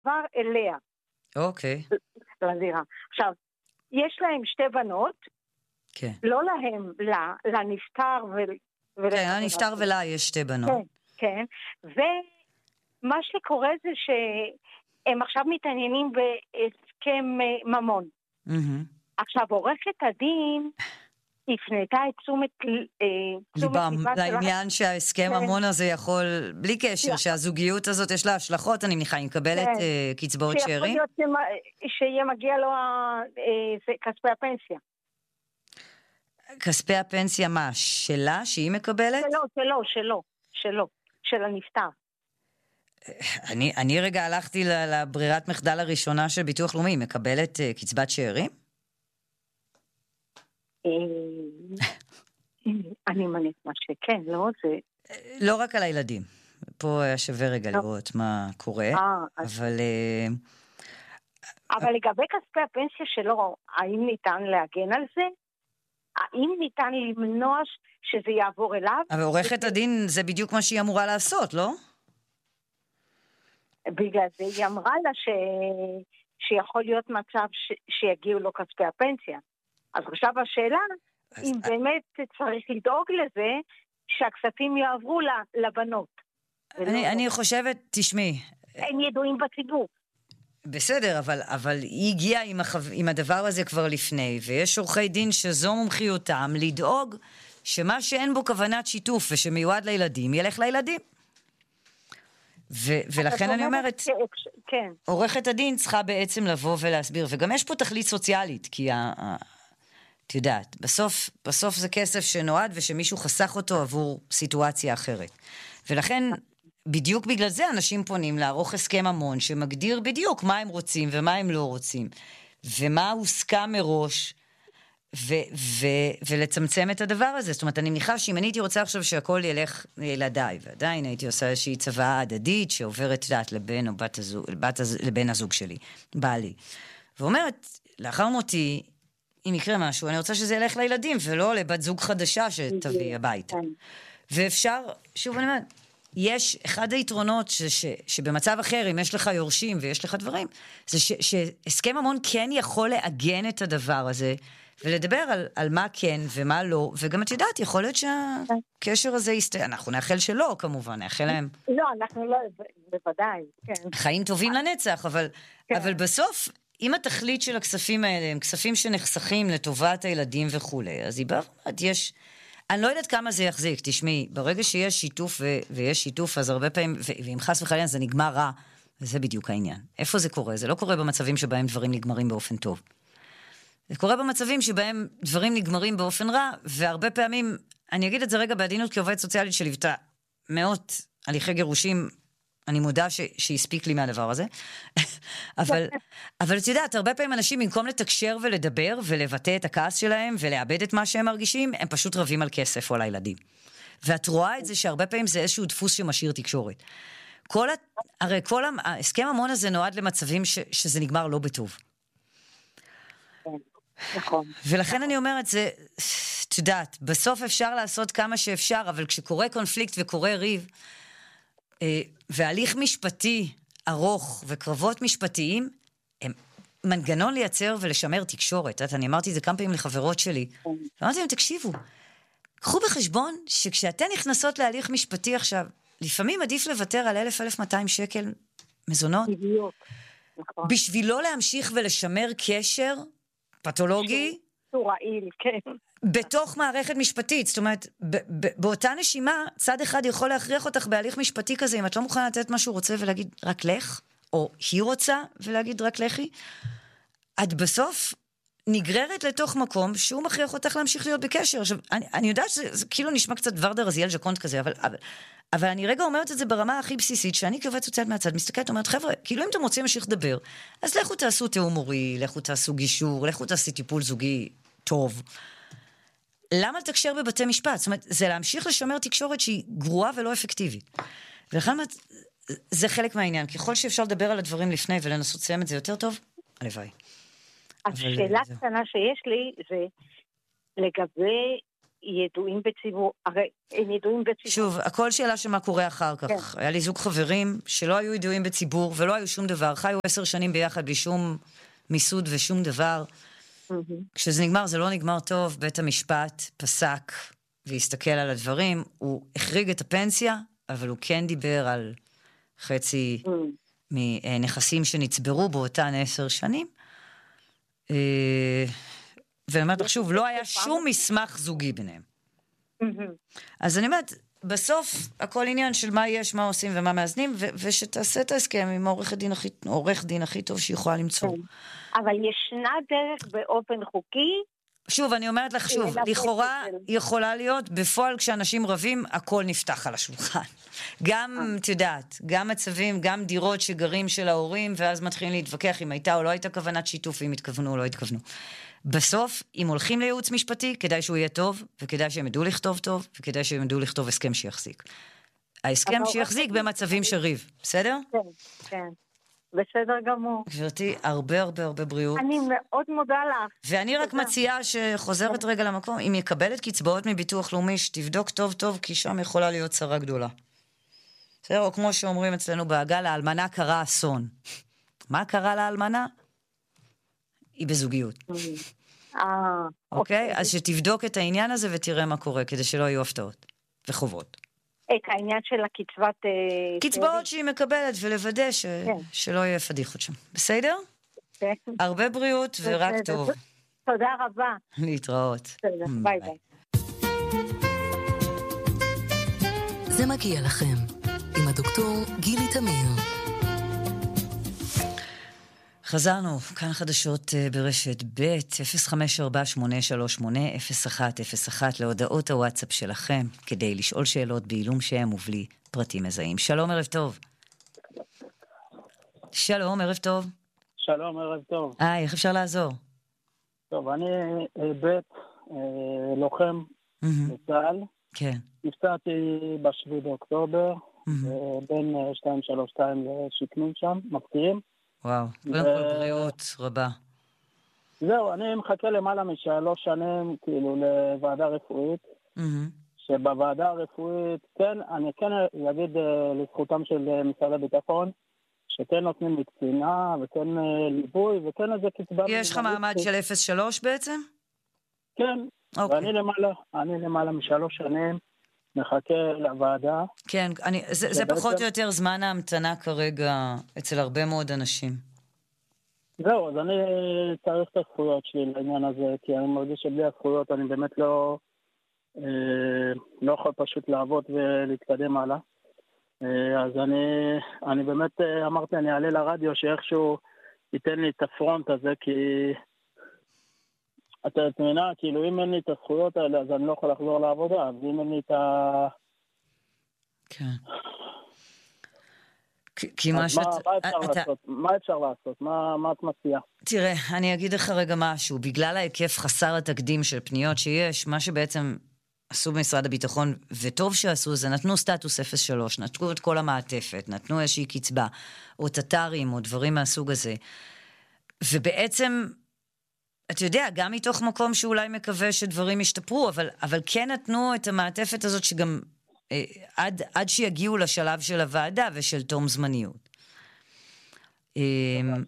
עבר אליה. אוקיי. לזירה. עכשיו, יש להם שתי בנות, כן. לא להם, לנפטר כן, לנפטר ולה יש שתי בנות. כן, ומה שקורה זה שהם עכשיו מתעניינים בהסכם ממון. עכשיו, עורכת הדין הפנתה את תשומת ליבה לעניין שההסכם ממון הזה יכול, בלי קשר, שהזוגיות הזאת יש לה השלכות, אני מניחה, היא מקבלת קצבאות שאירים? שיכול להיות שיהיה מגיע לו כספי הפנסיה. כספי הפנסיה מה? שלה? שהיא מקבלת? שלו, של הנפטר. אני רגע הלכתי לברירת מחדל הראשונה של ביטוח לאומי, היא מקבלת קצבת שאירים? אני מניח מה שכן, לא? זה... לא רק על הילדים. פה היה שווה רגע לראות מה קורה, אבל לגבי כספי הפנסיה שלו, האם ניתן להגן על זה? האם ניתן למנוע שזה יעבור אליו? אבל עורכת הדין זה בדיוק מה שהיא אמורה לעשות, לא? בגלל זה היא אמרה לה שיכול להיות מצב שיגיעו לו כספי הפנסיה. אז עכשיו השאלה, אם באמת צריך לדאוג לזה, שהכספים יעברו לבנות. אני חושבת, תשמעי. הם ידועים בציבור. בסדר, אבל היא הגיעה עם הדבר הזה כבר לפני, ויש עורכי דין שזו מומחיותם לדאוג שמה שאין בו כוונת שיתוף ושמיועד לילדים, ילך לילדים. ולכן אני אומרת, כן. עורכת הדין צריכה בעצם לבוא ולהסביר, וגם יש פה תכלית סוציאלית, כי את יודעת, בסוף זה כסף שנועד ושמישהו חסך אותו עבור סיטואציה אחרת. ולכן, בדיוק בגלל זה אנשים פונים לערוך הסכם ממון, שמגדיר בדיוק מה הם רוצים ומה הם לא רוצים, ומה הוסכם מראש, ולצמצם את הדבר הזה. זאת אומרת, אני מניחה שאם אני הייתי רוצה עכשיו שהכל ילך לילדיי, ועדיין הייתי עושה איזושהי צוואה הדדית, שעוברת דעת לבן או לבן הזוג שלי, בעלי. ואומרת, לאחר מותי, אם יקרה משהו, אני רוצה שזה ילך לילדים, ולא לבת זוג חדשה שתביא הביתה. ואפשר, שוב אני אומרת, יש אחד היתרונות שבמצב אחר, אם יש לך יורשים ויש לך דברים, זה שהסכם ממון כן יכול לעגן את הדבר הזה, ולדבר על מה כן ומה לא, וגם את יודעת, יכול להיות שהקשר הזה יסתיים. אנחנו נאחל שלא, כמובן, נאחל להם. לא, אנחנו לא, בוודאי, כן. חיים טובים לנצח, אבל בסוף, אם התכלית של הכספים האלה, הם כספים שנחסכים לטובת הילדים וכו', אז היא באה, אני לא יודעת כמה זה יחזיק, תשמעי, ברגע שיש שיתוף ויש שיתוף, אז הרבה פעמים, ואם חס וחלילה זה נגמר רע, וזה בדיוק העניין. איפה זה קורה? זה לא קורה במצבים שבהם דברים נגמרים באופן טוב. זה קורה במצבים שבהם דברים נגמרים באופן רע, והרבה פעמים, אני אגיד את זה רגע בעדינות כעובדת סוציאלית שליוותה מאות הליכי גירושים, אני מודה שהספיק לי מהדבר הזה, אבל את יודעת, הרבה פעמים אנשים במקום לתקשר ולדבר ולבטא את הכעס שלהם ולאבד את מה שהם מרגישים, הם פשוט רבים על כסף או על הילדים. ואת רואה את זה שהרבה פעמים זה איזשהו דפוס שמשאיר תקשורת. הרי כל ההסכם ממון הזה נועד למצבים שזה נגמר לא בטוב. נכון. ולכן אני אומרת, זה, את יודעת, בסוף אפשר לעשות כמה שאפשר, אבל כשקורה קונפליקט וקורה ריב, והליך משפטי ארוך וקרבות משפטיים, הם מנגנון לייצר ולשמר תקשורת. אני אמרתי את זה כמה פעמים לחברות שלי. אמרתי להם, תקשיבו, קחו בחשבון שכשאתן נכנסות להליך משפטי עכשיו, לפעמים עדיף לוותר על 1,000-1,200 שקל מזונות. בדיוק. בשביל לא להמשיך ולשמר קשר פתולוגי. רעיל, כן. בתוך מערכת משפטית, זאת אומרת, באותה נשימה, צד אחד יכול להכריח אותך בהליך משפטי כזה, אם את לא מוכנה לתת מה שהוא רוצה ולהגיד רק לך, או היא רוצה ולהגיד רק לכי, את בסוף נגררת לתוך מקום שהוא מכריח אותך להמשיך להיות בקשר. עכשיו, אני יודעת שזה כאילו נשמע קצת ורדר רזיאל ז'קונט כזה, אבל אני רגע אומרת את זה ברמה הכי בסיסית, שאני כעובדת סוציאלית מהצד, מסתכלת, אומרת, חבר'ה, כאילו אם אתם רוצים להמשיך לדבר, אז לכו תעשו תיאום מורי, לכו תעשו גישור, לכו תעשו טיפול זוגי טוב. למה לתקשר בבתי משפט? זאת אומרת, זה להמשיך לשמר תקשורת שהיא גרועה ולא אפקטיבית. ולכן זה חלק מהעניין. ככל שאפשר לדבר על הדברים לפני ולנסות לסיים את זה יותר טוב, הלוואי. השאלה הקטנה שיש לי זה לגבי ידועים בציבור, הרי הם ידועים בציבור. שוב, הכל שאלה שמה קורה אחר כך. כן. היה לי זוג חברים שלא היו ידועים בציבור, ולא היו שום דבר. חיו 10 שנים ביחד בלי שום מיסוד ושום דבר. כשזה נגמר, זה לא נגמר טוב. בית המשפט פסק והסתכל על הדברים. הוא החריג את הפנסיה, אבל הוא כן דיבר על חצי מנכסים שנצברו באותן 10 שנים. ואני אומרת, שוב, לא היה שום מסמך זוגי ביניהם. אז אני אומרת, בסוף הכל עניין של מה יש, מה עושים ומה מאזנים, ושתעשה את ההסכם עם עורך דין הכי טוב שיכולה למצוא. אבל ישנה דרך באופן חוקי. שוב, אני אומרת לך שוב, לכאורה יכולה להיות, בפועל כשאנשים רבים, הכל נפתח על השולחן. גם, את יודעת, גם מצבים, גם דירות שגרים של ההורים, ואז מתחילים להתווכח אם הייתה או לא הייתה כוונת שיתוף, אם התכוונו או לא התכוונו. בסוף, אם הולכים לייעוץ משפטי, כדאי שהוא יהיה טוב, וכדאי שהם ידעו לכתוב טוב, וכדאי שהם ידעו לכתוב הסכם שיחזיק. ההסכם שיחזיק במצבים שריב, בסדר? כן, כן. בסדר גמור. גברתי, הרבה בריאות. אני מאוד מודה לך. ואני רק מציעה שחוזרת רגע למקום, אם יקבלת קצבאות מביטוח לאומי, שתבדוק טוב, כי שם יכולה להיות צרה גדולה. בסדר? או כמו שאומרים אצלנו בעגה, לאלמנה קרה אסון. מה קרה לאלמנה? היא בזוגיות. אוקיי? אז שתבדוק את העניין הזה ותראה מה קורה, כדי שלא יהיו הפתעות וחובות. את העניין של הקצבת... קצבאות שהיא מקבלת, ולוודא שלא יהיה פדיחות שם. בסדר? כן. הרבה בריאות ורק טוב. תודה רבה. להתראות. תודה, ביי ביי. זה מגיע לכם, עם הדוקטור גילי תמיר. חזרנו, כאן חדשות ברשת ב' 0548380101 להודעות הוואטסאפ שלכם, כדי לשאול שאלות בעילום שם ובלי פרטים מזהים. שלום, ערב טוב. שלום, ערב טוב. שלום, ערב טוב. איך אפשר לעזור? טוב, אני לוחם בצה"ל. כן. נפצעתי ב7 באוקטובר, בין 232 לשיקמים שם, מפתיעים. וואו, קודם כל בריאות רבה. זהו, אני מחכה למעלה מ3 שנים, כאילו, לוועדה רפואית, שבוועדה הרפואית, כן, אני כן אגיד לזכותם של משרד הביטחון, שכן נותנים לי קצינה, וכן ליווי, וכן איזה קצבה... יש לך מעמד של 03 בעצם? כן, ואני למעלה מ3 שנים, מחכה לוועדה. כן, זה פחות או יותר זמן ההמתנה כרגע אצל הרבה מאוד אנשים. זהו, אז אני צריך את הזכויות שלי לעניין הזה, כי אני מרגיש שבלי הזכויות אני באמת לא יכול פשוט לעבוד ולהתקדם הלאה. אז אני באמת אמרתי, אני אעלה לרדיו שאיכשהו ייתן לי את הפרונט הזה, כי אתה תמינה, כאילו אם אין לי את הזכויות האלה, אז אני לא יכול לחזור לעבודה, ואם אין לי את כן. מה אפשר לעשות? מה את מציעה? תראה, אני אגיד לך רגע משהו. בגלל ההיקף חסר התקדים של פניות שיש, מה שבעצם עשו במשרד הביטחון, וטוב שעשו, זה נתנו סטטוס 03, נתנו את כל המעטפת, נתנו איזושהי קצבה, או טטרים, או דברים מהסוג הזה. ובעצם, אתה יודע, גם מתוך מקום שאולי מקווה שדברים ישתפרו, אבל כן נתנו את המעטפת הזאת שגם עד שיגיעו לשלב של הוועדה ושל תום זמניות. אין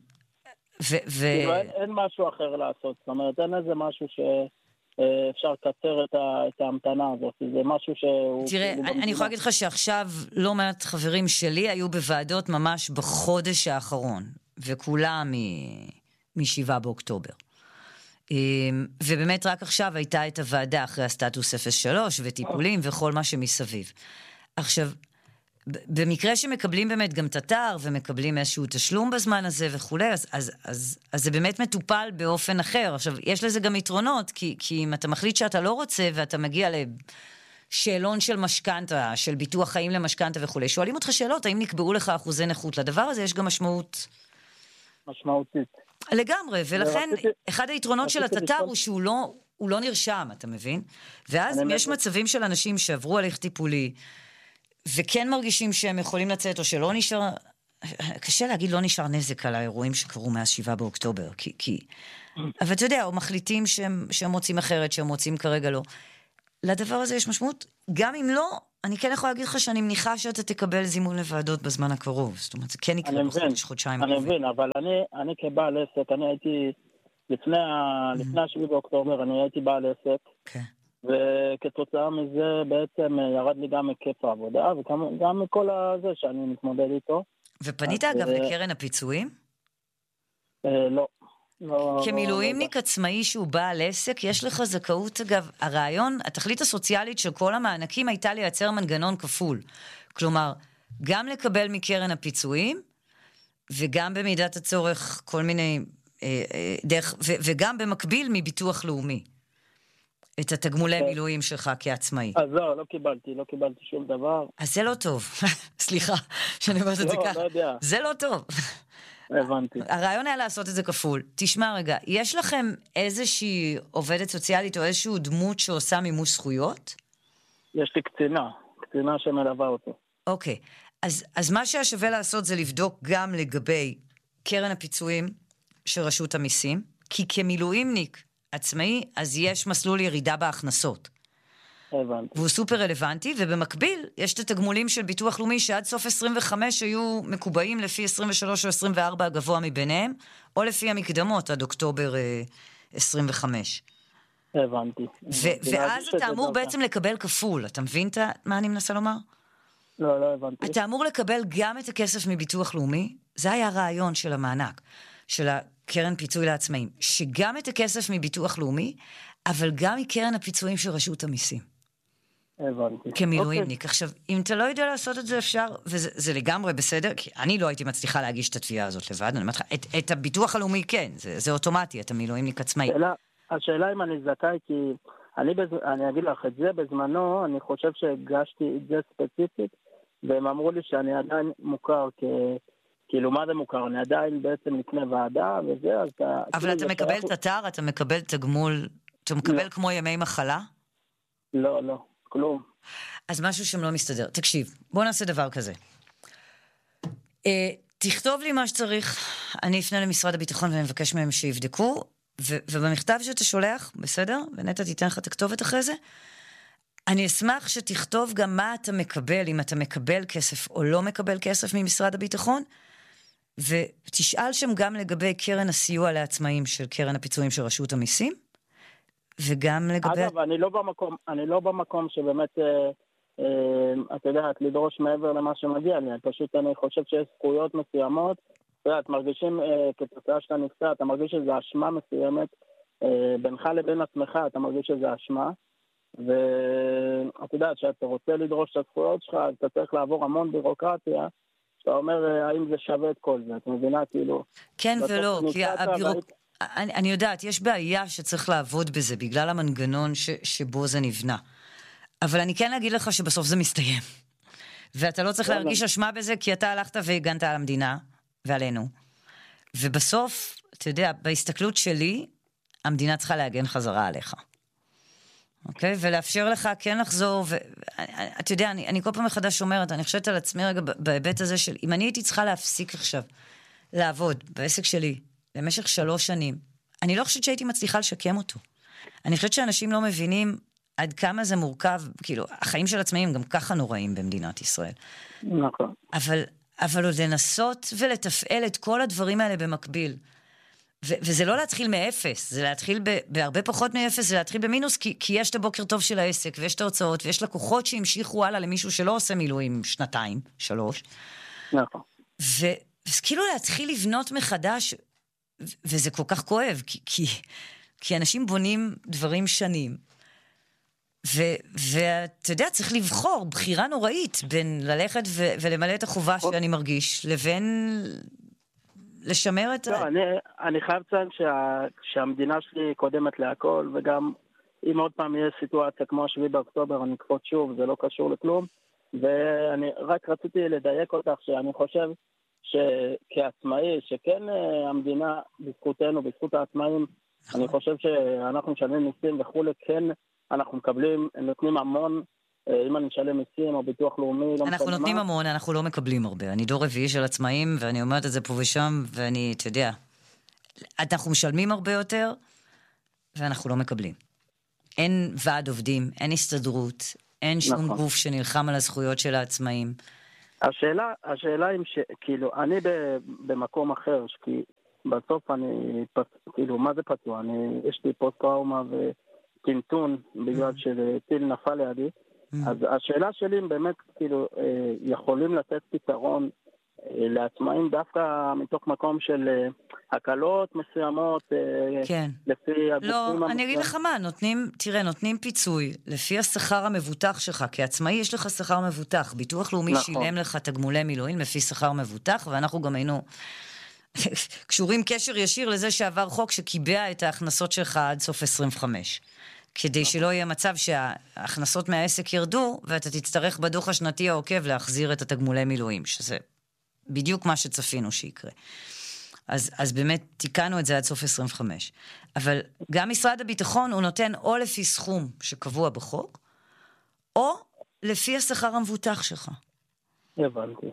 משהו אחר לעשות, זאת אומרת, אין איזה משהו שאפשר לקצר את ההמתנה הזאת, זה משהו שהוא... תראה, אני יכולה להגיד לך שעכשיו לא מעט חברים שלי היו בוועדות ממש בחודש האחרון, וכולם מ7 באוקטובר. ובאמת רק עכשיו הייתה את הוועדה אחרי הסטטוס 03 וטיפולים וכל מה שמסביב. עכשיו, במקרה שמקבלים באמת גם תטר ומקבלים איזשהו תשלום בזמן הזה וכו', אז זה באמת מטופל באופן אחר. עכשיו, יש לזה גם יתרונות, כי אם אתה מחליט שאתה לא רוצה ואתה מגיע לשאלון של משכנתה, של ביטוח חיים למשכנתה וכו', שואלים אותך שאלות, האם נקבעו לך אחוזי נכות לדבר הזה, יש גם משמעותית. לגמרי, ולכן אחד היתרונות של התטר הוא שהוא לא נרשם, אתה מבין? ואז אם יש מצבים של אנשים שעברו הליך טיפולי, וכן מרגישים שהם יכולים לצאת, או שלא נשאר, קשה להגיד לא נשאר נזק על האירועים שקרו מאז 7 באוקטובר, אבל אתה יודע, או מחליטים שהם רוצים אחרת, שהם רוצים כרגע לא. לדבר הזה יש משמעות, גם אם לא, אני כן יכולה להגיד לך שאני מניחה שאתה תקבל זימון לוועדות בזמן הקרוב, זאת אומרת, זה כן יקרה בחודש, חודשיים. אני מבין, אבל אני כבעל עסק, אני הייתי, לפני 7 באוקטובר, אני הייתי בעל עסק, וכתוצאה מזה בעצם ירד לי גם היקף העבודה, וגם מכל הזה שאני מתמודד איתו. ופנית אגב לקרן הפיצויים? לא. כמילואימניק עצמאי שהוא בעל עסק, יש לך זכאות, אגב, הרעיון, התכלית הסוציאלית של כל המענקים הייתה לייצר מנגנון כפול. כלומר, גם לקבל מקרן הפיצויים, וגם במידת הצורך כל מיני דרך, וגם במקביל מביטוח לאומי. את התגמולי מילואים שלך כעצמאי. אז לא קיבלתי שום דבר. אז זה לא טוב. סליחה, שאני אומרת את זה ככה. לא יודע. זה לא טוב. הבנתי. הרעיון היה לעשות את זה כפול. תשמע רגע, יש לכם איזושהי עובדת סוציאלית או איזושהי דמות שעושה מימוש זכויות? יש לי קצינה שמלווה אותו. אוקיי, אז מה ששווה לעשות זה לבדוק גם לגבי קרן הפיצויים של רשות המיסים, כי כמילואימניק עצמאי, אז יש מסלול ירידה בהכנסות. הבנתי. והוא סופר רלוונטי, ובמקביל יש את התגמולים של ביטוח לאומי שעד סוף 25 היו מקובעים לפי 23 או 24 הגבוה מביניהם, או לפי המקדמות עד אוקטובר 25. הבנתי. ואז אתה אמור בעצם לקבל כפול, אתה מבין מה אני מנסה לומר? לא הבנתי. אתה אמור לקבל גם את הכסף מביטוח לאומי, זה היה הרעיון של המענק, של הקרן פיצוי לעצמאים, שגם את הכסף מביטוח לאומי, אבל גם מקרן הפיצויים של רשות המיסים. הבנתי. כמילואימניק. עכשיו, אם אתה לא יודע לעשות את זה אפשר, וזה לגמרי בסדר, כי אני לא הייתי מצליחה להגיש את התביעה הזאת לבד, אני אומרת לך, את הביטוח הלאומי כן, זה אוטומטי, אתה מילואימניק עצמאי. השאלה אם אני זכאי, כי אני אגיד לך את זה בזמנו, אני חושב שהגשתי את זה ספציפית, והם אמרו לי שאני עדיין מוכר כאילו מה זה מוכר, אני עדיין בעצם לפני ועדה וזה, אז אתה... אבל אתה מקבל את אתר, אתה מקבל תגמול, אתה מקבל כמו ימי מחלה? לא, כלום. אז משהו שם לא מסתדר. תקשיב, בוא נעשה דבר כזה. תכתוב לי מה שצריך, אני אפנה למשרד הביטחון ואני מבקש מהם שיבדקו, ובמכתב שאתה שולח, בסדר? ונטע תיתן לך את הכתובת אחרי זה, אני אשמח שתכתוב גם מה אתה מקבל, אם אתה מקבל כסף או לא מקבל כסף ממשרד הביטחון, ותשאל שם גם לגבי קרן הסיוע לעצמאים של קרן הפיצויים של רשות המיסים, וגם לגבי... אגב, אני לא במקום שבאמת, את יודעת, לדרוש מעבר למה שמגיע לי, פשוט אני חושב שיש זכויות מסוימות, את מרגישים כתוצאה שאתה נפצע, אתה מרגיש שזה אשמה מסוימת, בינך לבין עצמך אתה מרגיש שזה אשמה, ואת יודעת שאתה רוצה לדרוש את הזכויות שלך, אתה צריך לעבור המון בירוקרטיה, שאתה אומר האם זה שווה את כל זה, את מבינה כאילו... כן ולא, כי אני יודעת, יש בעיה שצריך לעבוד בזה, בגלל המנגנון שבו זה נבנה. אבל אני כן אגיד לך שבסוף זה מסתיים. ואתה לא צריך להרגיש אשמה בזה, כי אתה הלכת והגנת על המדינה ועלינו. ובסוף, אתה יודע, בהסתכלות שלי, המדינה צריכה להגן חזרה עליך. אוקיי? ולאפשר לך כן לחזור, אתה יודע, אני כל פעם מחדש אומרת, אני חושבת על עצמי רגע בהיבט הזה של, אם אני הייתי צריכה להפסיק עכשיו, לעבוד בעסק שלי, למשך 3 שנים, אני לא חושבת שהייתי מצליחה לשקם אותו. אני חושבת שאנשים לא מבינים עד כמה זה מורכב, כאילו, החיים של עצמאים גם ככה נוראים במדינת ישראל. נכון. אבל עוד לנסות ולתפעל את כל הדברים האלה במקביל. וזה לא להתחיל מאפס, זה להתחיל בהרבה פחות מאפס, זה להתחיל במינוס, כי יש את הבוקר טוב של העסק, ויש את ההוצאות, ויש לקוחות שהמשיכו הלאה למישהו שלא עושה מילואים 2-3. נכון. וכאילו להתחיל לבנות מחדש, וזה כל כך כואב, כי אנשים בונים דברים שנים, ואתה יודע, צריך לבחור בחירה נוראית בין ללכת ולמלא את החובה שאני מרגיש, לבין לשמר את... לא, אני חייב לציין שהמדינה שלי קודמת להכל, וגם אם עוד פעם יהיה סיטואציה כמו 7 באוקטובר, אני אקפוץ שוב, זה לא קשור לכלום, ואני רק רציתי לדייק אותך שאני חושב שכעצמאי, שכן המדינה בזכותנו, בזכות העצמאים, אני חושב שאנחנו משלמים מיסים וכולי, כן אנחנו מקבלים, נותנים המון, אם אני משלם מיסים או ביטוח לאומי, לא אנחנו נותנים המון, אנחנו לא מקבלים הרבה. אני דור רביעי של עצמאים, ואני אומרת את זה פה ושם, ואני, אתה יודע, אנחנו משלמים הרבה יותר, ואנחנו לא מקבלים. אין ועד עובדים, אין הסתדרות, אין שום נכון. גוף שנלחם על הזכויות של העצמאים. השאלה אם כאילו, אני במקום אחר, כי בסוף אני, כאילו, מה זה פצוע? יש לי פוסט-טראומה וטינטון בגלל שטיל נפל לידי. אז השאלה שלי אם באמת, כאילו, יכולים לתת פתרון לעצמאים דווקא מתוך מקום של הקלות מסוימות, כן. לפי הגופים המסוימים. לא, אני אגיד לך מה, נותנים פיצוי לפי השכר המבוטח שלך, כי עצמאי יש לך שכר מבוטח, ביטוח לאומי נכון. שילם לך תגמולי מילואים לפי שכר מבוטח, ואנחנו גם היינו קשורים קשר ישיר לזה שעבר חוק שקיבע את ההכנסות שלך עד סוף 25. כדי שלא יהיה מצב שההכנסות מהעסק ירדו, ואתה תצטרך בדוח השנתי העוקב להחזיר את התגמולי מילואים, שזה בדיוק מה שצפינו שיקרה. אז באמת תיקנו את זה עד סוף 25. אבל גם משרד הביטחון הוא נותן או לפי סכום שקבוע בחוק, או לפי השכר המבוטח שלך. הבנתי.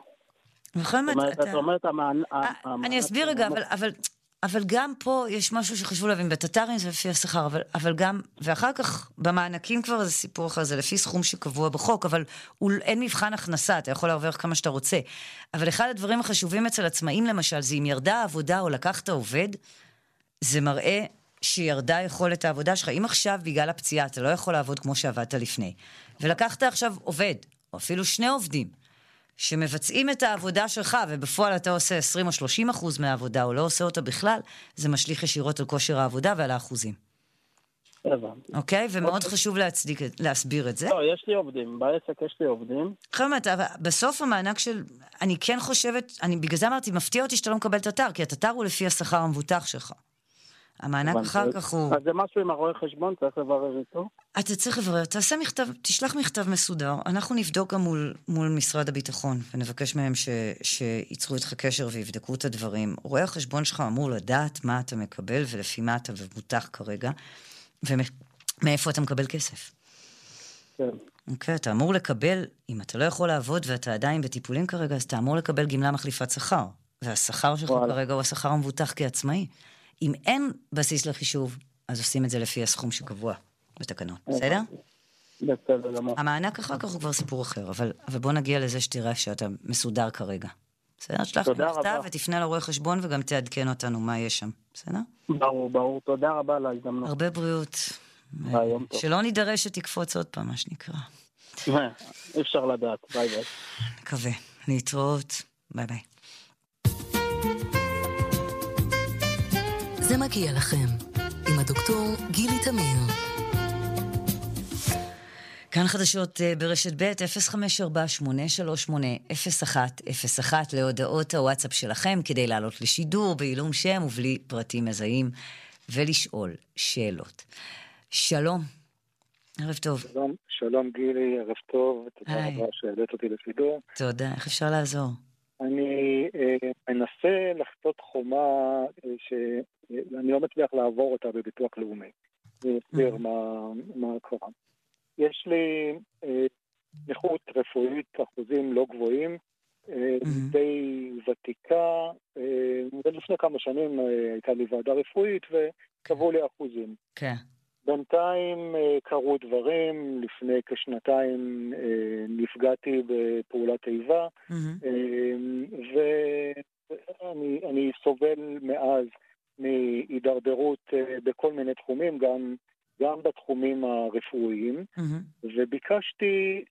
זאת אומרת, אני אסביר רגע, אבל גם פה יש משהו שחשבו להבין, בטטרים זה לפי השכר, אבל גם, ואחר כך במענקים כבר זה סיפור אחר, זה לפי סכום שקבוע בחוק, אבל אין מבחן הכנסה, אתה יכול להרוויח כמה שאתה רוצה. אבל אחד הדברים החשובים אצל עצמאים למשל, זה אם ירדה העבודה או לקחת עובד, זה מראה שירדה יכולת העבודה שלך. אם עכשיו בגלל הפציעה אתה לא יכול לעבוד כמו שעבדת לפני, ולקחת עכשיו עובד, או אפילו 2 עובדים, שמבצעים את העבודה שלך, ובפועל אתה עושה 20 או 30% מהעבודה, או לא עושה אותה בכלל, זה משליך ישירות על כושר העבודה ועל האחוזים. הבנתי. אוקיי? ומאוד חשוב להסביר את זה. לא, יש לי עובדים, בעסק יש לי עובדים. חמת, בסוף המענק של, אני כן חושבת, בגלל זה אמרתי, מפתיע אותי שאתה לא מקבל תטר, כי התטר הוא לפי השכר המבוטח שלך. המענק אחר כך הוא... אז זה משהו עם הרואה חשבון, צריך לברר איתו? אתה צריך לברר, תשלח מכתב מסודר, אנחנו נבדוק גם מול משרד הביטחון, ונבקש מהם שיצרו איתך קשר ויבדקו את הדברים. רואה החשבון שלך אמור לדעת מה אתה מקבל, ולפי מה אתה מבוטח כרגע, ומאיפה אתה מקבל כסף. כן. אוקיי, אתה אמור לקבל, אם אתה לא יכול לעבוד ואתה עדיין בטיפולים כרגע, אז אתה אמור לקבל גמלה מחליפת שכר, והשכר שלך כרגע הוא השכר המבוטח כעצמאי. אם אין בסיס לחישוב, אז עושים את זה לפי הסכום שקבוע בתקנון. בסדר? בסדר, גמור. המענק אחר כך הוא כבר סיפור אחר, אבל בוא נגיע לזה שתראה שאתה מסודר כרגע. בסדר? שלח לי מכתב ותפנה לרואה חשבון וגם תעדכן אותנו מה יש שם. בסדר? ברור. תודה רבה על ההזדמנות. הרבה בריאות. שלא נידרש שתקפוץ עוד פעם, מה שנקרא. אי אפשר לדעת. ביי ביי. מקווה. להתראות. ביי ביי. זה מגיע לכם, עם הדוקטור גילי תמיר. כאן חדשות ברשת ב' 0548380101 להודעות הוואטסאפ שלכם, כדי לעלות לשידור בעילום שם ובלי פרטים מזהים, ולשאול שאלות. שלום, ערב טוב. שלום גילי, ערב טוב, תודה רבה שהעלית אותי לשידור. תודה, איך אפשר לעזור? אני מנסה לחצות חומה שאני לא מצליח לעבור אותה בביטוח לאומי. אני אסביר מה קרה. יש לי נכות רפואית, אחוזים לא גבוהים, די ותיקה, ולפני כמה שנים הייתה לי ועדה רפואית וקבעו לי אחוזים. כן. בינתיים קרו דברים, לפני כשנתיים נפגעתי בפעולת איבה, ואני סובל מאז מהידרדרות בכל מיני תחומים, גם בתחומים הרפואיים, וביקשתי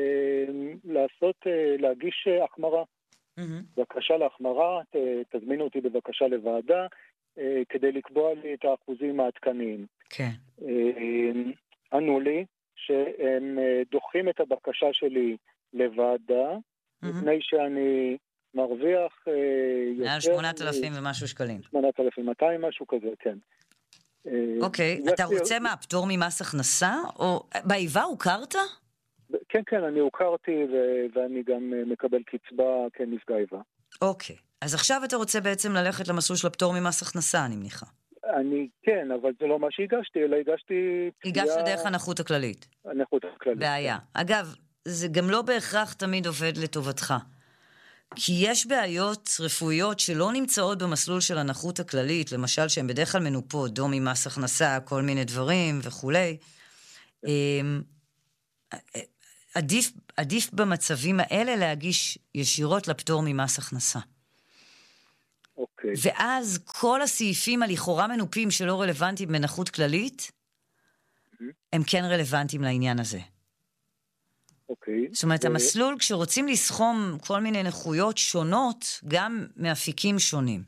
להגיש החמרה. בקשה להחמרה, תזמינו אותי בבקשה לוועדה, כדי לקבוע לי את האחוזים העדכניים. כן. ענו לי שהם דוחים את הבקשה שלי לוועדה, לפני שאני מרוויח מעל 8,000 ומשהו שקלים. 8,200, משהו כזה, כן. אוקיי, אתה רוצה מה, פטור ממס הכנסה? או באיבה הוכרת? כן, אני הוכרתי, ואני גם מקבל קצבה כנפגע איבה. אוקיי, אז עכשיו אתה רוצה בעצם ללכת למסלול של הפטור ממס הכנסה, אני מניחה. כן, אבל זה לא מה שהגשתי, אלא הגשת דרך הנכות הכללית. הנכות הכללית. בעיה. אגב, זה גם לא בהכרח תמיד עובד לטובתך. כי יש בעיות רפואיות שלא נמצאות במסלול של הנכות הכללית, למשל שהן בדרך כלל מנופות, דום ממס הכנסה, כל מיני דברים וכולי, עדיף במצבים האלה להגיש ישירות לפטור ממס הכנסה. אוקיי. ואז כל הסעיפים הלכאורה מנופים שלא רלוונטיים בנכות כללית, הם כן רלוונטיים לעניין הזה. אוקיי. זאת אומרת, המסלול, כשרוצים לסכום כל מיני נכויות שונות, גם מאפיקים שונים,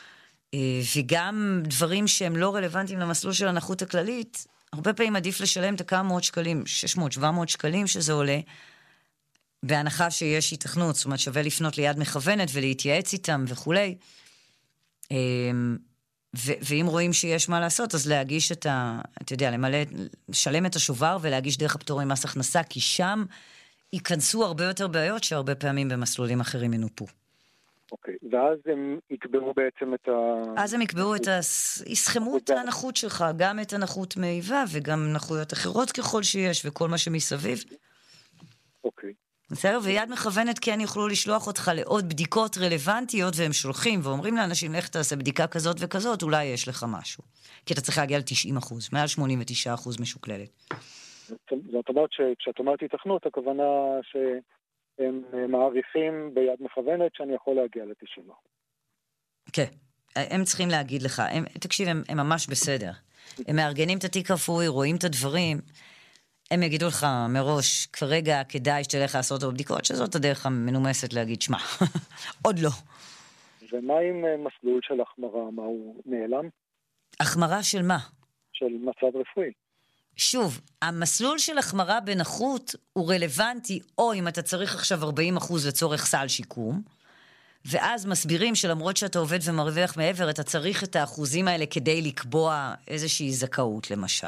וגם דברים שהם לא רלוונטיים למסלול של הנכות הכללית, הרבה פעמים עדיף לשלם את כמה מאות שקלים, 600-700 שקלים שזה עולה, בהנחה שיש התכנות, זאת אומרת שווה לפנות ליד מכוונת ולהתייעץ איתם וכולי, ואם רואים שיש מה לעשות, אז להגיש אתה יודע, לשלם את השובר ולהגיש דרך הפטור ממס הכנסה, כי שם ייכנסו הרבה יותר בעיות שהרבה פעמים במסלולים אחרים ינופו. אוקיי, ואז הם יקבעו בעצם את אז הם יקבעו יסכמו את הנכות שלך, גם את הנכות מאיבה וגם נכויות אחרות ככל שיש וכל מה שמסביב. אוקיי. בסדר? ויד מכוונת כן יוכלו לשלוח אותך לעוד בדיקות רלוונטיות, והם שולחים ואומרים לאנשים, לך תעשה בדיקה כזאת וכזאת, אולי יש לך משהו. כי אתה צריך להגיע ל-90%, מעל 89% משוקללת. זאת אומרת שכשאת אומרת התכנות, הכוונה שהם מעריפים ביד מכוונת שאני יכול להגיע ל-90%. כן, הם צריכים להגיד לך, תקשיב, הם ממש בסדר. הם מארגנים את התיק רפואי, רואים את הדברים, הם יגידו לך מראש, כרגע כדאי שתלך לעשות עוד בדיקות, שזאת הדרך המנומסת להגיד, שמה, עוד לא. ומה עם מסלול של החמרה? מה הוא נעלם? החמרה של מה? של מצב רפואי. שוב, המסלול של החמרה בנכות הוא רלוונטי, או אם אתה צריך עכשיו 40% לצורך סל שיקום, ואז מסבירים שלמרות שאתה עובד ומרוויח מעבר, אתה צריך את האחוזים האלה כדי לקבוע איזושהי זכאות למשל.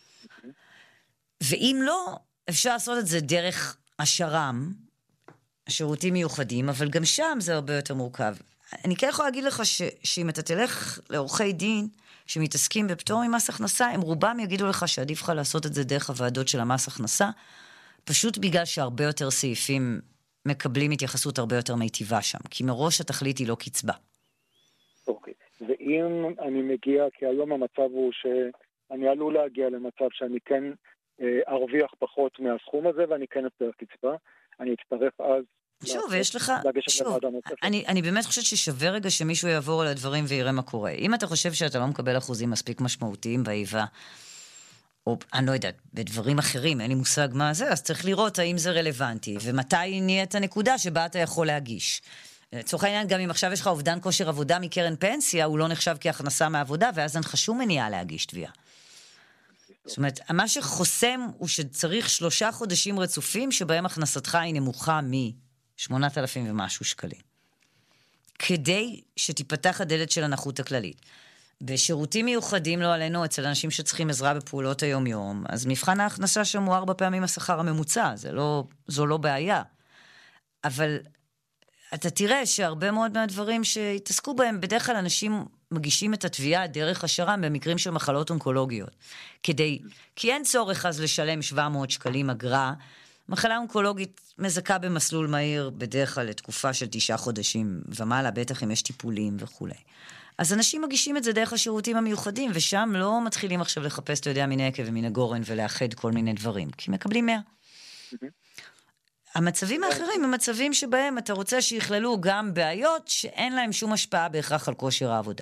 ואם לא, אפשר לעשות את זה דרך השר"ם, שירותים מיוחדים, אבל גם שם זה הרבה יותר מורכב. אני כן יכולה להגיד לך שאם אתה תלך לעורכי דין שמתעסקים בפטור ממס הכנסה, הם רובם יגידו לך שעדיף לך לעשות את זה דרך הוועדות של המס הכנסה, פשוט בגלל שהרבה יותר סעיפים מקבלים התייחסות הרבה יותר מיטיבה שם, כי מראש התכלית היא לא קצבה. אוקיי, ואם אני מגיע, כי היום המצב הוא שאני עלול להגיע למצב שאני כן ארוויח פחות מהסכום הזה, ואני כן אצטרך קצבה, אני אצטרך אז שוב, יש לך, שוב, אני באמת חושבת ששווה רגע שמישהו יעבור על הדברים ויראה מה קורה. אם אתה חושב שאתה לא מקבל אחוזים מספיק משמעותיים באיבה, או אני לא יודעת, בדברים אחרים, אין לי מושג מה זה, אז צריך לראות האם זה רלוונטי, ומתי נהיית הנקודה שבה אתה יכול להגיש. לצורך העניין, גם אם עכשיו יש לך אובדן כושר עבודה מקרן פנסיה, הוא לא נחשב כהכנסה מעבודה, ואז אין לך שום מניעה להגיש תביעה. זאת אומרת, מה שחוסם הוא שצריך 3 חודשים רצופים שבהם הכנסתך היא נמוכה מ8,000 ומשהו שקלים. כדי שתיפתח הדלת של הנכות הכללית. בשירותים מיוחדים לא עלינו, אצל אנשים שצריכים עזרה בפעולות היום-יום, אז מבחן ההכנסה שם הוא 4 פעמים השכר הממוצע, זו לא בעיה. אבל אתה תראה שהרבה מאוד מהדברים שהתעסקו בהם, בדרך כלל אנשים מגישים את התביעה דרך השר"ם במקרים של מחלות אונקולוגיות. כי אין צורך אז לשלם 700 שקלים אגרה, מחלה אונקולוגית מזכה במסלול מהיר בדרך כלל לתקופה של 9 חודשים ומעלה, בטח אם יש טיפולים וכו'. אז אנשים מגישים את זה דרך השירותים המיוחדים, ושם לא מתחילים עכשיו לחפש, אתה יודע, מן העקב ומן הגורן ולאחד כל מיני דברים, כי מקבלים 100. המצבים האחרים הם מצבים שבהם אתה רוצה שיכללו גם בעיות שאין להם שום השפעה בהכרח על כושר העבודה.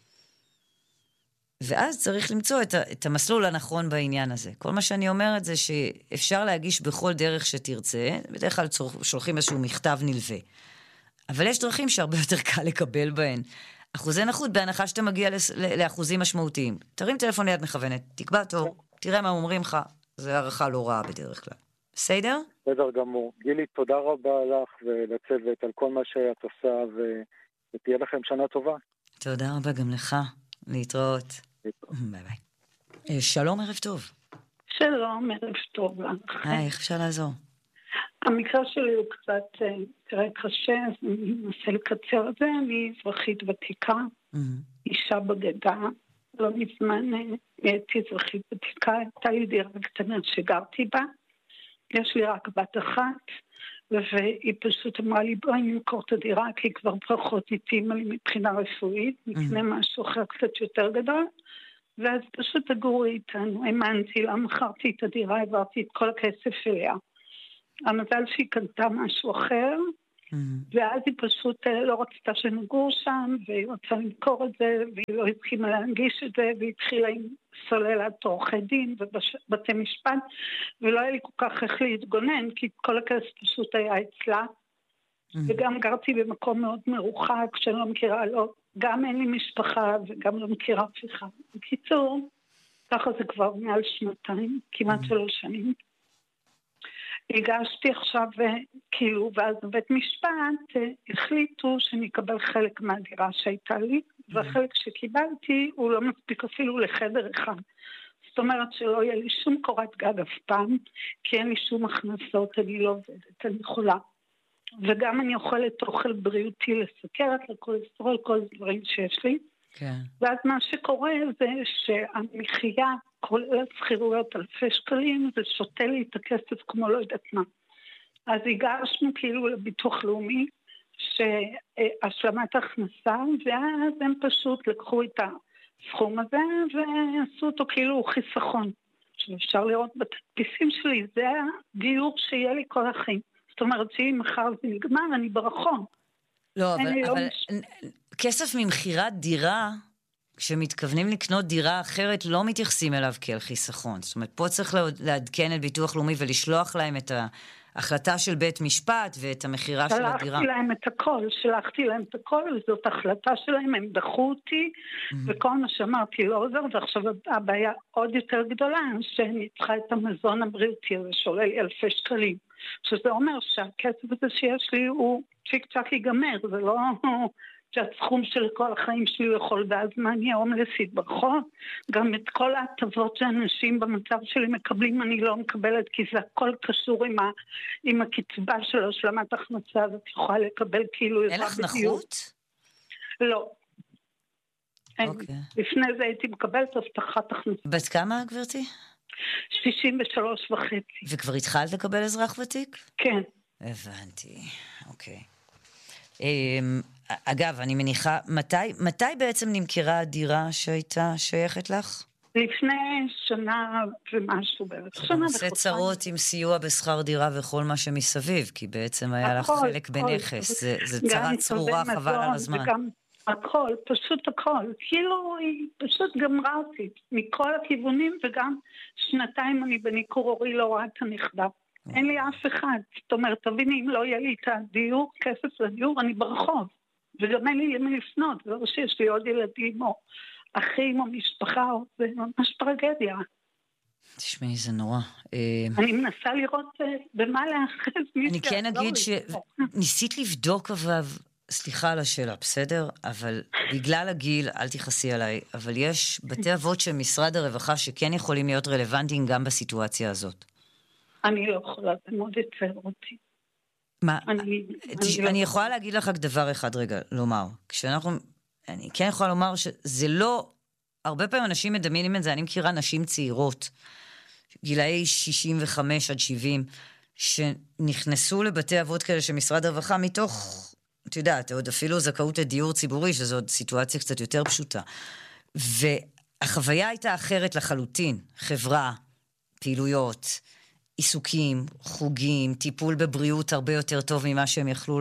ואז צריך למצוא את המסלול הנכון בעניין הזה. כל מה שאני אומרת זה שאפשר להגיש בכל דרך שתרצה, בדרך כלל שולחים איזשהו מכתב נלווה. אבל יש דרכים שהרבה יותר קל לקבל בהן. אחוזי נכות בהנחה שאתה מגיע לאחוזים משמעותיים. תרים טלפון ליד מכוונת, תקבע תור, תראה מה אומרים לך, זה הערכה לא רעה בדרך כלל. בסדר? בסדר גמור. גילי, תודה רבה לך ולצוות על כל מה שאת עושה, ותהיה לכם שנה טובה. תודה רבה גם לך. להתראות. ביי ביי. שלום, ערב טוב. שלום, ערב טוב לך. איך אפשר לעזור? המקרה שלי הוא קצת קשה, אז אני אנסה לקצר את זה. אני אזרחית ותיקה, אישה בודדה, לא מזמן הייתי אזרחית ותיקה, הייתה לי דירה קטנה שגרתי בה, יש לי רק בת אחת, והיא פשוט אמרה לי, בואי נמכור את הדירה, כי היא כבר פחות התאימה לי מבחינה רפואית, נקנה משהו אחר קצת יותר גדול, ואז פשוט הגורו איתנו, האמנתי לה, מכרתי את הדירה, העברתי את כל הכסף אליה. המזל שהיא קנתה משהו אחר, ואז היא פשוט לא רצתה שנגור שם, והיא רצתה למכור את זה, והיא לא הסכימה להנגיש את זה, והיא התחילה עם סוללת עורכי דין ובתי משפט, ולא היה לי כל כך איך להתגונן, כי כל הכסף פשוט היה אצלה, וגם גרתי במקום מאוד מרוחק, שאני לא מכירה, לא, גם אין לי משפחה, וגם לא מכירה אף אחד. בקיצור, ככה זה כבר מעל 2 כמעט 3 שנים. הגשתי עכשיו, כאילו, ואז בבית משפט החליטו שאני אקבל חלק מהדירה שהייתה לי, והחלק שקיבלתי הוא לא מספיק אפילו לחדר אחד. זאת אומרת שלא יהיה לי שום קורת גג אף פעם, כי אין לי שום הכנסות, אני לא עובדת, אני חולה. וגם אני אוכלת אוכל בריאותי לסוכרת, לכולסטרול, כל דברים שיש לי. כן. ואז מה שקורה זה שהמחיה, כולל שכירויות 1,000 שקלים, זה שותה לי את הכסף כמו לא יודעת מה. אז הגשנו כאילו לביטוח לאומי, שהשלמת הכנסה, ואז הם פשוט לקחו את הסכום הזה, ועשו אותו כאילו חיסכון. שאפשר לראות בתדפיסים שלי, זה הדיור שיהיה לי כל החיים. זאת אומרת שאם מחר זה נגמר, אני ברחוב. לא, אבל כסף ממחירת דירה, כשמתכוונים לקנות דירה אחרת, לא מתייחסים אליו כאל חיסכון. זאת אומרת, פה צריך לעדכן את ביטוח לאומי ולשלוח להם את ההחלטה של בית משפט ואת המחירה של הדירה. שלחתי להם את הכל, וזאת החלטה שלהם, הם דחו אותי, וכל מה שאמרתי לא עוזר, ועכשיו הבעיה עוד יותר גדולה, שאני צריכה את המזון הבריאותי הזה, שעולה לי 1,000 שקלים. שזה אומר שהכסף הזה שיש לי הוא צ'יק צ'ק ייגמר, זה לא שהסכום של כל החיים שלי הוא יכול, ואז מה אני הומלסית ברחוב, גם את כל ההטבות שאנשים במצב שלי מקבלים אני לא מקבלת, כי זה הכל קשור עם הקצבה של השלמת הכנסה, ואת יכולה לקבל כאילו... אין לך נכות? לא. לפני זה הייתי מקבלת הבטחת הכנסה. בת כמה גברתי? 63.5. וכבר התחלת לקבל אזרח ותיק? כן. הבנתי, אוקיי. אגב, אני מניחה, מתי בעצם נמכרה הדירה שהייתה שייכת לך? לפני שנה ומשהו בערך. שנה עושה צרות עם סיוע בשכר דירה וכל מה שמסביב, כי בעצם היה לך חלק בנכס. זה צרה צרורה חבל על הזמן. הכל, פשוט הכל. כאילו היא פשוט גמרה אותי מכל הכיוונים, וגם 2 אני בניקור הורי לא רואה את הנכדה. אין לי אף אחד. זאת אומרת, תביני, אם לא יהיה לי את הדיור, כסף לדיור, אני ברחוב. וגם אין לי למי לפנות. זה לא שיש לי עוד ילדים או אחים או משפחה, זה ממש טרגדיה. תשמעי, זה נורא. אני מנסה לראות במה לאחז מישהו. אני כן אגיד שניסית לבדוק אבל... סליחה על השאלה, בסדר? אבל בגלל הגיל, אל תכעסי עליי, אבל יש בתי אבות של משרד הרווחה שכן יכולים להיות רלוונטיים גם בסיטואציה הזאת. אני לא יכולה, זה מאוד יצר אותי. מה? אני יכולה להגיד לך רק דבר אחד רגע, לומר. אני כן יכולה לומר שזה לא, הרבה פעמים אנשים מדמיינים את זה, אני מכירה נשים צעירות, גילאי 65 עד 70, שנכנסו לבתי אבות כאלה של משרד הרווחה מתוך... את יודעת, עוד אפילו זכאות לדיור ציבורי, שזו עוד סיטואציה קצת יותר פשוטה. והחוויה הייתה אחרת לחלוטין. חברה, פעילויות, עיסוקים, חוגים, טיפול בבריאות הרבה יותר טוב ממה שהם יכלו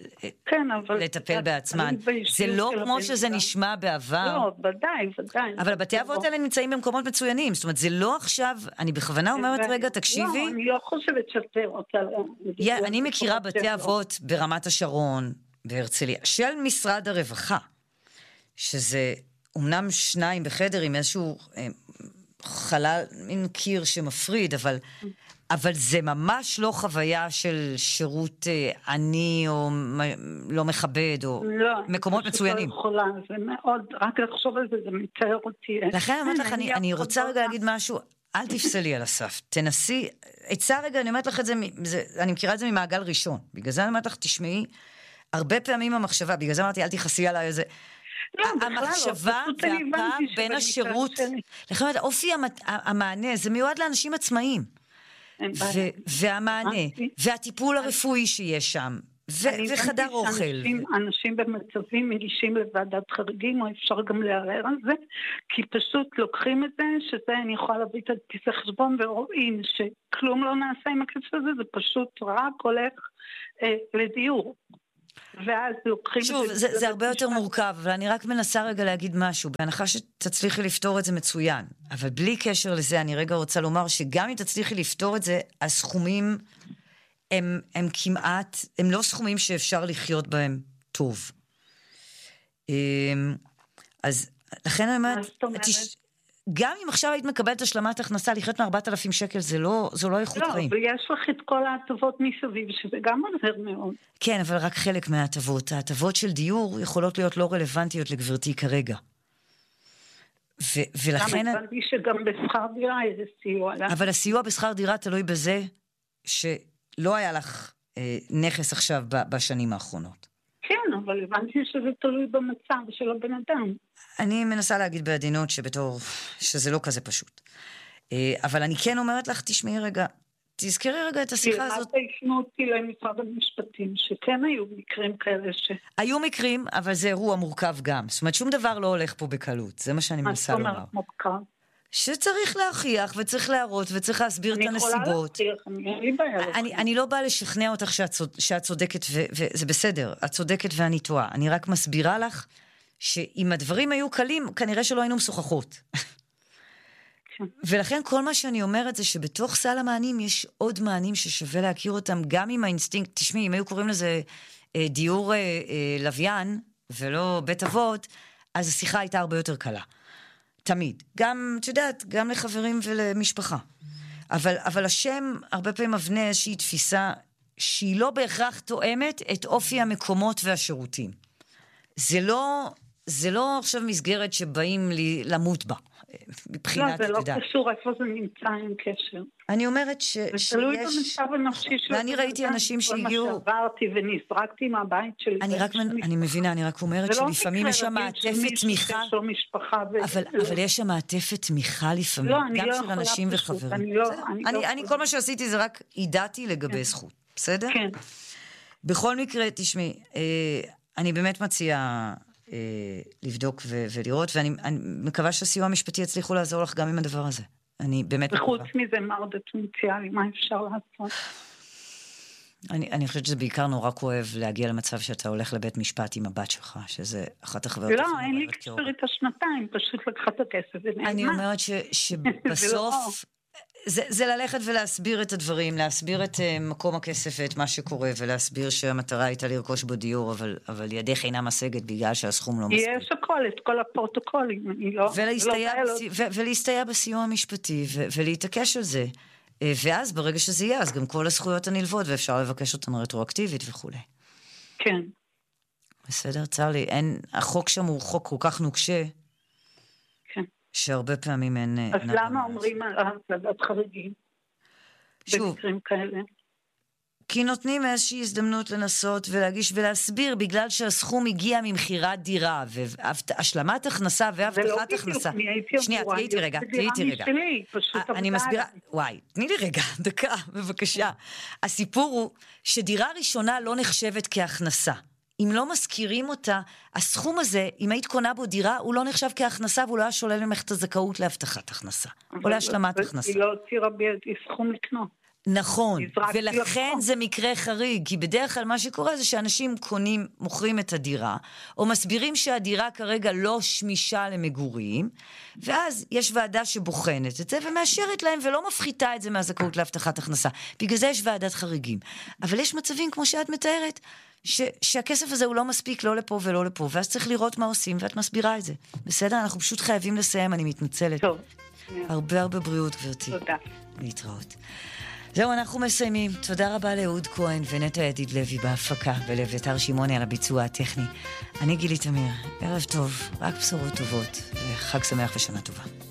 לטפל בעצמן. זה לא כמו שזה נשמע בעבר. לא, ודאי. אבל בתי אבות האלה נמצאים במקומות מצוינים. זאת אומרת, זה לא עכשיו, אני בכוונה אומרת רגע, תקשיבי. לא, אני לא חושבת שאתה רוצה... אני מכירה בתי אבות ברמת השרון, בהרצליה, של משרד הרווחה, שזה אומנם 2 בחדר עם איזשהו חלל, מין קיר שמפריד, אבל זה ממש לא חוויה של שירות עני או לא מכבד, או מקומות מצוינים. לא יכולה, זה מאוד, רק לחשוב על זה, זה מתאר אותי. לכן אני אומרת לך, אני רוצה רגע להגיד משהו, אל תפסלי על הסף, תנסי, עצה רגע, אני אומרת לך את זה, אני מכירה את זה ממעגל ראשון, בגלל זה אני אומרת לך, תשמעי, הרבה פעמים המחשבה, בגלל זה אמרתי, אל תכעסי עליי איזה... המחשבה והפעם בין השירות, לכן אופי המענה, זה מיועד לאנשים עצמאיים, והמענה, והטיפול הרפואי שיש שם, וחדר אוכל. אנשים במצבים מגישים לוועדת חריגים, או אפשר גם לערער על זה, כי פשוט לוקחים את זה, שזה אני יכולה להביא את הדפיסי חשבון, ורואים שכלום לא נעשה עם הכסף הזה, זה פשוט רק הולך לדיור. ואז לוקחים שוב, זה הרבה יותר מורכב, אבל אני רק מנסה רגע להגיד משהו, בהנחה שתצליחי לפתור את זה מצוין, אבל בלי קשר לזה, אני רגע רוצה לומר שגם אם תצליחי לפתור את זה, הסכומים הם כמעט, הם לא סכומים שאפשר לחיות בהם טוב. אז לכן אני אומרת, גם אם עכשיו היית מקבלת השלמת הכנסה, לחיות מ4,000 שקל, זה לא איכות חיים. לא, ויש לך את כל ההטבות מסביב, שזה גם עוזר מאוד. כן, אבל רק חלק מההטבות. ההטבות של דיור יכולות להיות לא רלוונטיות לגברתי כרגע. ולכן... גם הבנתי שגם בשכר דירה איזה סיוע. אבל הסיוע בשכר דירה תלוי בזה שלא היה לך נכס עכשיו בשנים האחרונות. כן, אבל הבנתי שזה תלוי במצב של הבן אדם. אני מנסה להגיד בעדינות שזה לא כזה פשוט. אבל אני כן אומרת לך, תשמעי רגע, תזכרי רגע את השיחה הזאת. תפנו אותי למשרד המשפטים, שכן היו מקרים כאלה היו מקרים, אבל זה אירוע מורכב גם. זאת אומרת, שום דבר לא הולך פה בקלות. זה מה שאני מנסה לומר. מה זאת אומרת מורכב? שצריך להוכיח, וצריך להראות, וצריך להסביר את הנסיבות. אני לא באה לשכנע אותך שאת צודקת, וזה בסדר, את צודקת ואני טועה. אני רק מסבירה לך שאם הדברים היו קלים, כנראה שלא היינו משוחחות. ולכן כל מה שאני אומרת זה שבתוך סל המענים יש עוד מענים ששווה להכיר אותם, גם עם האינסטינקט. תשמעי, אם היו קוראים לזה דיור לוויין, ולא בית אבות, אז השיחה הייתה הרבה יותר קלה. תמיד. גם, את יודעת, גם לחברים ולמשפחה. אבל השם הרבה פעמים מבנה איזושהי תפיסה שהיא לא בהכרח תואמת את אופי המקומות והשירותים. זה לא עכשיו מסגרת שבאים למות בה. מבחינת, לא, זה לא קשור איפה זה נמצא עם קשר. אני אומרת ותלוי במצב הנפשי של... ואני ראיתי אנשים שהגיעו... כל מה שעברתי ונזרקתי מהבית שלי. אני מבינה, אני רק אומרת שלפעמים יש שם מעטפת תמיכה. אבל יש שם מעטפת תמיכה לפעמים. גם של אנשים וחברים. כל מה שעשיתי זה רק עידתי לגבי זכות. בסדר? כן. בכל מקרה, תשמעי, אני באמת מציעה לבדוק ולראות, ואני מקווה שהסיוע המשפטי יצליחו לעזור לך גם עם הדבר הזה. אני באמת מקווה. וחוץ מזה, מה עוד את מציעה לי? מה אפשר לעשות? אני חושבת שזה בעיקר נורא כואב להגיע למצב שאתה הולך לבית משפט עם הבת שלך, שזה אחת החוויות. לא, אין לי קשר את השנתיים, פשוט לקחה את הכסף ונעלמה. אני אומרת שבסוף... זה ללכת ולהסביר את הדברים, להסביר את מקום הכסף ואת מה שקורה, ולהסביר שהמטרה הייתה לרכוש בו דיור, אבל ידך אינה משגת בגלל שהסכום לא מספיק. יש הכל, את כל הפרוטוקולים. ולהסתייע בסיוע המשפטי, ולהתעקש על זה. ואז ברגע שזה יהיה, אז גם כל הזכויות הנלוות, ואפשר לבקש אותן רטרואקטיבית וכו'. כן. בסדר, צר לי. החוק שם הוא חוק כל כך נוקשה, שהרבה פעמים אין... אז למה אומרים על ועדת חריגים? במקרים כאלה? כי נותנים איזושהי הזדמנות לנסות ולהגיש ולהסביר, בגלל שהסכום הגיע ממחירת דירה, והשלמת הכנסה והבטחת הכנסה. שנייה, תהיי איתי רגע. אני מסבירה... וואי, תני לי רגע, דקה, בבקשה. הסיפור הוא שדירה ראשונה לא נחשבת כהכנסה. אם לא מזכירים אותה, הסכום הזה, אם היית קונה בו דירה, הוא לא נחשב כהכנסה, והוא לא היה שולל ממך את הזכאות להבטחת הכנסה, או להשלמת הכנסה. היא לא הותירה בידי סכום לקנות. נכון, ולכן זה מקרה חריג, כי בדרך כלל מה שקורה זה שאנשים מוכרים את הדירה, או מסבירים שהדירה כרגע לא שמישה למגורים, ואז יש ועדה שבוחנת את זה, ומאשרת להם ולא מפחיתה את זה מהזכאות להבטחת הכנסה. בגלל זה יש ועדת חריגים. אבל יש מצבים, כמו שאת מתארת, שהכסף הזה הוא לא מספיק לא לפה ולא לפה, ואז צריך לראות מה עושים, ואת מסבירה את זה. בסדר? אנחנו פשוט חייבים לסיים, אני מתנצלת. טוב. הרבה בריאות, גברתי. תודה. להתראות. זהו, אנחנו מסיימים. תודה רבה לאהוד כהן ונטע ידיד לוי בהפקה, ולאביתר שמעוני על הביצוע הטכני. אני גילי תמיר. ערב טוב, רק בשורות טובות, וחג שמח ושנה טובה.